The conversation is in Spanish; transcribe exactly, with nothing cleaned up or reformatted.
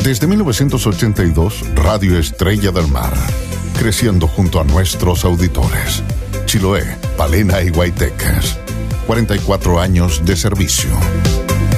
Desde mil novecientos ochenta y dos, Radio Estrella del Mar, creciendo junto a nuestros auditores. Chiloé, Palena y Guaytecas. cuarenta y cuatro años de servicio.